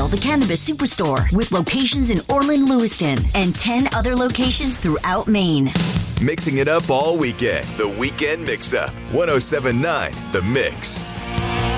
the Cannabis Superstore, with locations in Orland, Lewiston, and 10 other locations throughout Maine. Mixing it up all weekend. The Weekend Mix-Up. 107.9 The Mix.